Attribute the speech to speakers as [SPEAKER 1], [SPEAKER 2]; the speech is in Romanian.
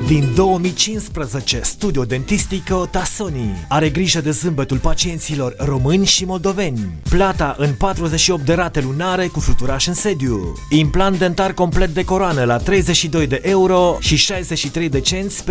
[SPEAKER 1] Din 2015, Studio Dentistico Tassoni are grijă de zâmbetul pacienților români și moldoveni. Plata în 48 de rate lunare cu fluturaș în sediu. Implant dentar complet de coroană la 32 de euro și 63 de cenți